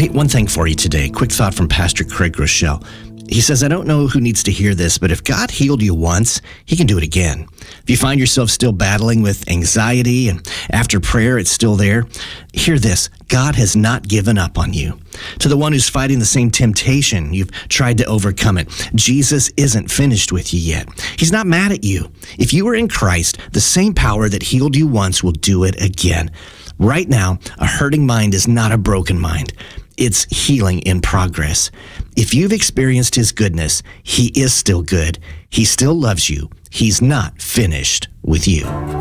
Hey, one thing for you today. Quick thought from Pastor Craig Rochelle. He says, I don't know who needs to hear this, but if God healed you once, he can do it again. If you find yourself still battling with anxiety and after prayer it's still there, hear this. God has not given up on you. To the one who's fighting the same temptation, you've tried to overcome it. Jesus isn't finished with you yet. He's not mad at you. If you are in Christ, the same power that healed you once will do it again. Right now, a hurting mind is not a broken mind. It's healing in progress. If you've experienced his goodness, he is still good. He still loves you. He's not finished with you.